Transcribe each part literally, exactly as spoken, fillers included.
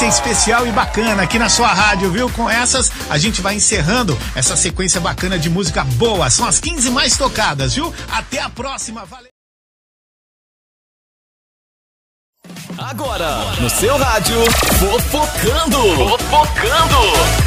sequência especial e bacana aqui na sua rádio, viu? Com essas, a gente vai encerrando essa sequência bacana de música boa. São as quinze mais tocadas, viu? Até a próxima, valeu! Agora, no seu rádio, Fofocando! Fofocando!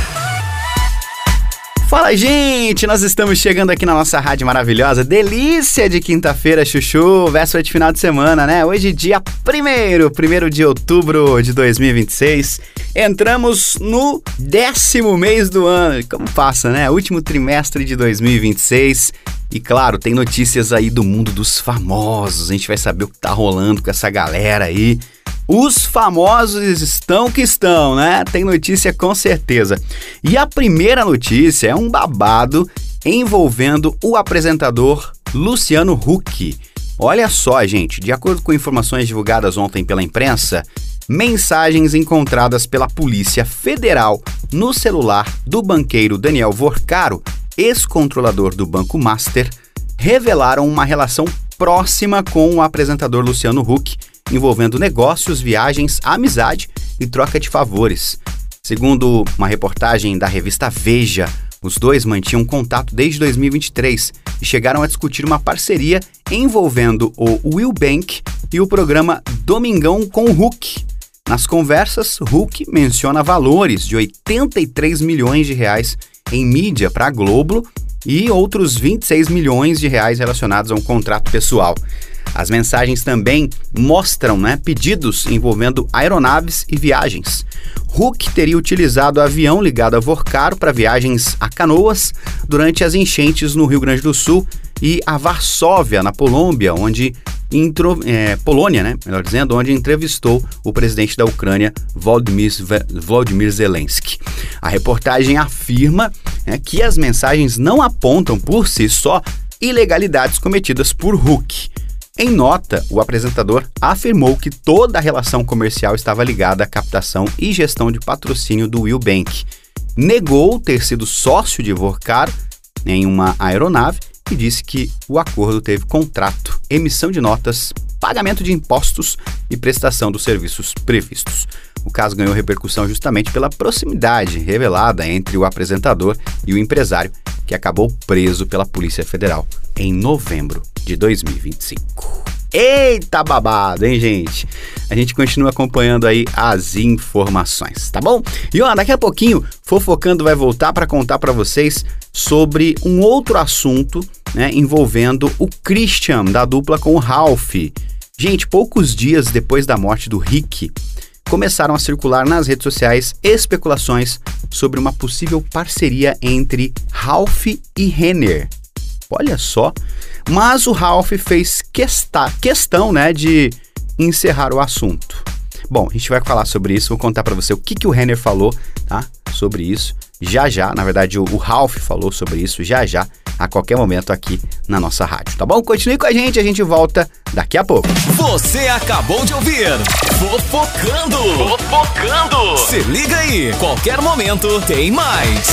Fala, gente! Nós estamos chegando aqui na nossa rádio maravilhosa. Delícia de quinta-feira, chuchu, véspera de final de semana, né? Hoje, dia primeiro, primeiro de outubro de dois mil e vinte e seis. Entramos no décimo mês do ano. Como passa, né? Último trimestre de dois mil e vinte e seis. E claro, tem notícias aí do mundo dos famosos. A gente vai saber o que tá rolando com essa galera aí. Os famosos estão que estão, né? Tem notícia com certeza. E a primeira notícia é um babado envolvendo o apresentador Luciano Huck. Olha só, gente, de acordo com informações divulgadas ontem pela imprensa, mensagens encontradas pela Polícia Federal no celular do banqueiro Daniel Vorcaro, ex-controlador do Banco Master, revelaram uma relação próxima com o apresentador Luciano Huck, envolvendo negócios, viagens, amizade e troca de favores. Segundo uma reportagem da revista Veja, os dois mantinham contato desde dois mil e vinte e três e chegaram a discutir uma parceria envolvendo o Will Bank e o programa Domingão com o Huck. Nas conversas, Huck menciona valores de oitenta e três milhões de reais em mídia para a Globo e outros vinte e seis milhões de reais relacionados a um contrato pessoal. As mensagens também mostram, né, pedidos envolvendo aeronaves e viagens. Huck teria utilizado avião ligado a Vorcaro para viagens a Canoas durante as enchentes no Rio Grande do Sul e a Varsóvia, na Polônia, onde intro, é, Polônia, né, melhor dizendo, onde entrevistou o presidente da Ucrânia, Volodymyr, Volodymyr Zelensky. A reportagem afirma, né, que as mensagens não apontam por si só ilegalidades cometidas por Huck. Em nota, o apresentador afirmou que toda a relação comercial estava ligada à captação e gestão de patrocínio do Will Bank. Negou ter sido sócio de Vorcaro em uma aeronave e disse que o acordo teve contrato, emissão de notas, pagamento de impostos e prestação dos serviços previstos. O caso ganhou repercussão justamente pela proximidade revelada entre o apresentador e o empresário, que acabou preso pela Polícia Federal em novembro de dois mil e vinte e cinco. Eita babado, hein, gente? A gente continua acompanhando aí as informações, tá bom? E ó, daqui a pouquinho, Fofocando vai voltar para contar para vocês sobre um outro assunto, né, envolvendo o Christian, da dupla com o Ralph. Gente, poucos dias depois da morte do Rick, começaram a circular nas redes sociais especulações sobre uma possível parceria entre Ralph e Renner. Olha só, mas o Ralph fez questa, questão, né, de encerrar o assunto. Bom, a gente vai falar sobre isso, vou contar pra você o que, que o Renner falou, tá, sobre isso, já já, na verdade o, o Ralph falou sobre isso já já, a qualquer momento aqui na nossa rádio, tá bom? Continue com a gente, a gente volta daqui a pouco. Você acabou de ouvir Fofocando! Fofocando! Se liga aí, qualquer momento tem mais!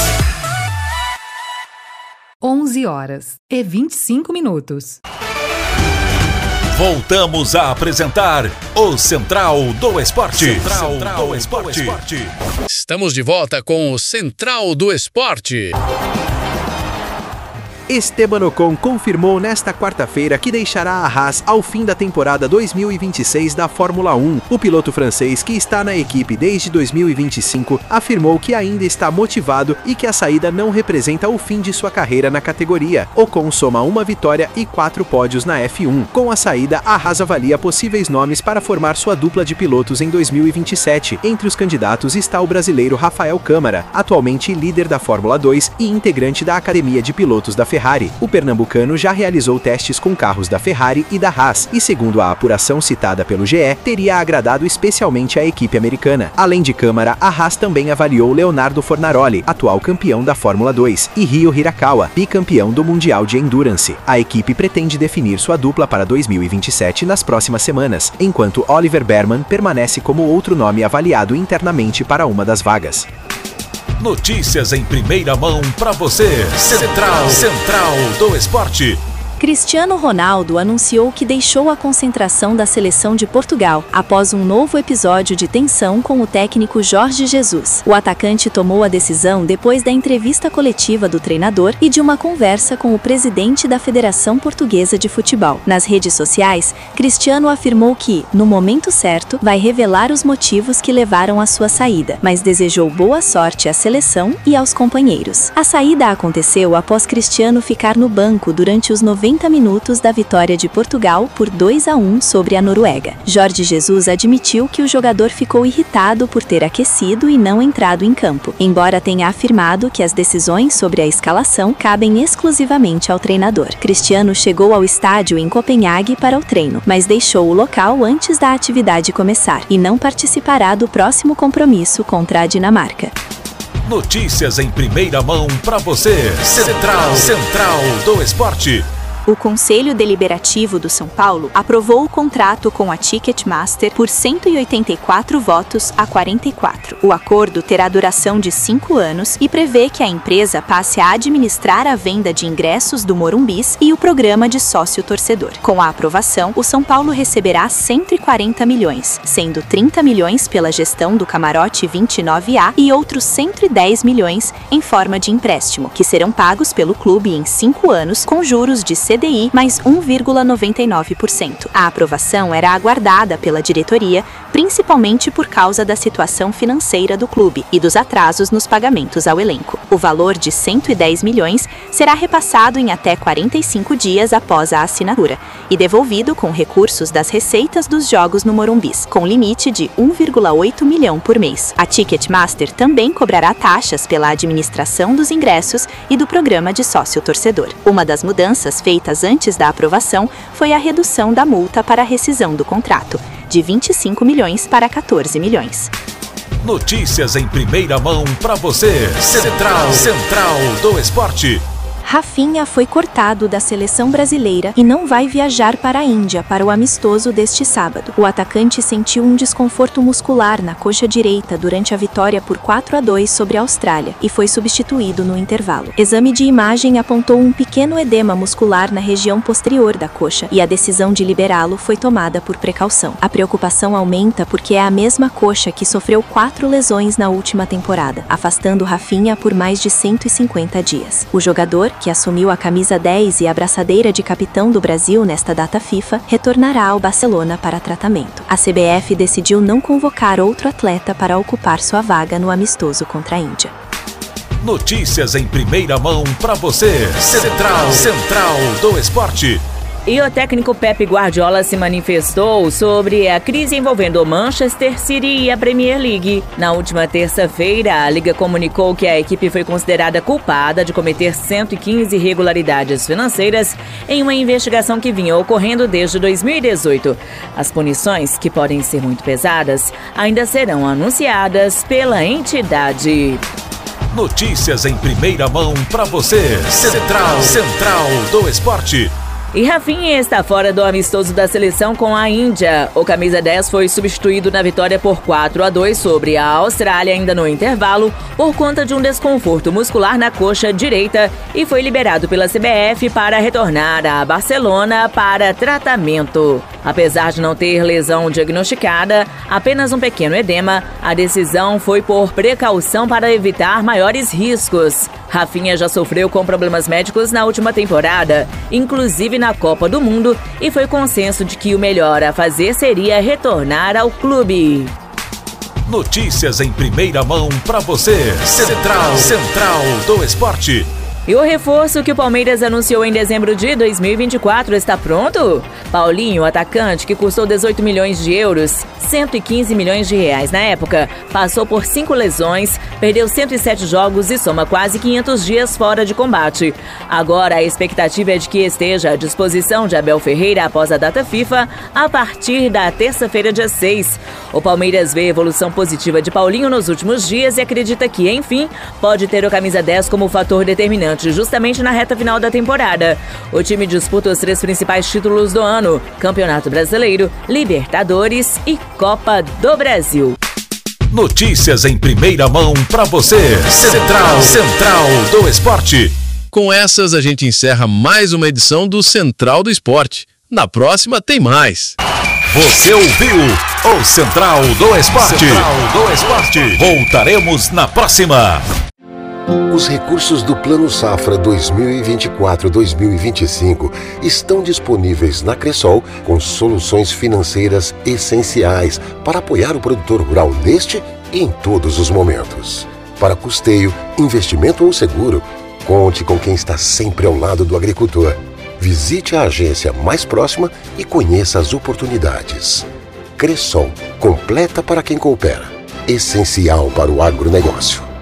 onze horas e vinte e cinco minutos. Voltamos a apresentar o Central do Esporte. Central, Central do Esporte. Esporte. Estamos de volta com o Central do Esporte. Esteban Ocon confirmou nesta quarta-feira que deixará a Haas ao fim da temporada dois mil e vinte e seis da Fórmula um. O piloto francês, que está na equipe desde dois mil e vinte e cinco, afirmou que ainda está motivado e que a saída não representa o fim de sua carreira na categoria. Ocon soma uma vitória e quatro pódios na F um. Com a saída, a Haas avalia possíveis nomes para formar sua dupla de pilotos em dois mil e vinte e sete. Entre os candidatos está o brasileiro Rafael Câmara, atualmente líder da Fórmula dois e integrante da Academia de Pilotos da Ferrari. O pernambucano já realizou testes com carros da Ferrari e da Haas e, segundo a apuração citada pelo G E, teria agradado especialmente a equipe americana. Além de Câmara, a Haas também avaliou Leonardo Fornaroli, atual campeão da Fórmula dois, e Ryo Hirakawa, bicampeão do Mundial de Endurance. A equipe pretende definir sua dupla para dois mil e vinte e sete nas próximas semanas, enquanto Oliver Berman permanece como outro nome avaliado internamente para uma das vagas. Notícias em primeira mão para você. Central, Central do Esporte. Cristiano Ronaldo anunciou que deixou a concentração da seleção de Portugal após um novo episódio de tensão com o técnico Jorge Jesus. O atacante tomou a decisão depois da entrevista coletiva do treinador e de uma conversa com o presidente da Federação Portuguesa de Futebol. Nas redes sociais, Cristiano afirmou que, no momento certo, vai revelar os motivos que levaram à sua saída, mas desejou boa sorte à seleção e aos companheiros. A saída aconteceu após Cristiano ficar no banco durante os noventa minutos da vitória de Portugal por dois a um sobre a Noruega. Jorge Jesus admitiu que o jogador ficou irritado por ter aquecido e não entrado em campo, embora tenha afirmado que as decisões sobre a escalação cabem exclusivamente ao treinador. Cristiano chegou ao estádio em Copenhague para o treino, mas deixou o local antes da atividade começar e não participará do próximo compromisso contra a Dinamarca. Notícias em primeira mão para você. Central, Central do Esporte. O Conselho Deliberativo do São Paulo aprovou o contrato com a Ticketmaster por cento e oitenta e quatro votos a quarenta e quatro. O acordo terá duração de cinco anos e prevê que a empresa passe a administrar a venda de ingressos do Morumbis e o programa de sócio-torcedor. Com a aprovação, o São Paulo receberá cento e quarenta milhões, sendo trinta milhões pela gestão do Camarote vinte e nove A e outros cento e dez milhões em forma de empréstimo, que serão pagos pelo clube em cinco anos com juros de C D I mais um vírgula noventa e nove por cento. A aprovação era aguardada pela diretoria, principalmente por causa da situação financeira do clube e dos atrasos nos pagamentos ao elenco. O valor de cento e dez milhões será repassado em até quarenta e cinco dias após a assinatura e devolvido com recursos das receitas dos jogos no Morumbis, com limite de um vírgula oito milhão por mês. A Ticketmaster também cobrará taxas pela administração dos ingressos e do programa de sócio-torcedor. Uma das mudanças feitas antes da aprovação foi a redução da multa para a rescisão do contrato, de vinte e cinco milhões para quatorze milhões. Notícias em primeira mão para você. Central, Central do Esporte. Rafinha foi cortado da seleção brasileira e não vai viajar para a Índia para o amistoso deste sábado. O atacante sentiu um desconforto muscular na coxa direita durante a vitória por quatro a dois sobre a Austrália e foi substituído no intervalo. Exame de imagem apontou um pequeno edema muscular na região posterior da coxa e a decisão de liberá-lo foi tomada por precaução. A preocupação aumenta porque é a mesma coxa que sofreu quatro lesões na última temporada, afastando Rafinha por mais de cento e cinquenta dias. O jogador, que assumiu a camisa dez e a braçadeira de capitão do Brasil nesta data FIFA, retornará ao Barcelona para tratamento. A C B F decidiu não convocar outro atleta para ocupar sua vaga no amistoso contra a Índia. Notícias em primeira mão para você. Central, Central do Esporte. E o técnico Pep Guardiola se manifestou sobre a crise envolvendo o Manchester City e a Premier League. Na última terça-feira, a Liga comunicou que a equipe foi considerada culpada de cometer cento e quinze irregularidades financeiras em uma investigação que vinha ocorrendo desde dois mil e dezoito. As punições, que podem ser muito pesadas, ainda serão anunciadas pela entidade. Notícias em primeira mão para você. Central, Central do Esporte. E Rafinha está fora do amistoso da seleção com a Índia. O camisa dez foi substituído na vitória por quatro a dois sobre a Austrália ainda no intervalo por conta de um desconforto muscular na coxa direita e foi liberado pela C B F para retornar a Barcelona para tratamento. Apesar de não ter lesão diagnosticada, apenas um pequeno edema, a decisão foi por precaução para evitar maiores riscos. Rafinha já sofreu com problemas médicos na última temporada, inclusive na Copa do Mundo, e foi consenso de que o melhor a fazer seria retornar ao clube. Notícias em primeira mão para você. Central, Central do Esporte. E o reforço que o Palmeiras anunciou em dezembro de dois mil e vinte e quatro está pronto? Paulinho, atacante que custou dezoito milhões de euros, cento e quinze milhões de reais na época, passou por cinco lesões, perdeu cento e sete jogos e soma quase quinhentos dias fora de combate. Agora a expectativa é de que esteja à disposição de Abel Ferreira após a data FIFA, a partir da terça-feira, dia seis. O Palmeiras vê evolução positiva de Paulinho nos últimos dias e acredita que, enfim, pode ter o camisa dez como fator determinante justamente na reta final da temporada. O time disputa os três principais títulos do ano: Campeonato Brasileiro, Libertadores e Copa do Brasil. Notícias em primeira mão para você. Central, Central do Esporte. Com essas, a gente encerra mais uma edição do Central do Esporte. Na próxima tem mais. Você ouviu o Central do Esporte. Central do Esporte. Voltaremos na próxima. Os recursos do Plano Safra dois mil e vinte e quatro a dois mil e vinte e cinco estão disponíveis na Cressol com soluções financeiras essenciais para apoiar o produtor rural neste e em todos os momentos. Para custeio, investimento ou seguro, conte com quem está sempre ao lado do agricultor. Visite a agência mais próxima e conheça as oportunidades. Cressol, completa para quem coopera. Essencial para o agronegócio.